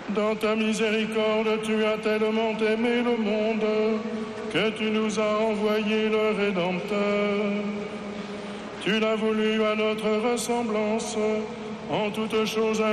Dans ta miséricorde, tu as tellement aimé le monde que tu nous as envoyé le Rédempteur. Tu l'as voulu à notre ressemblance, en toutes choses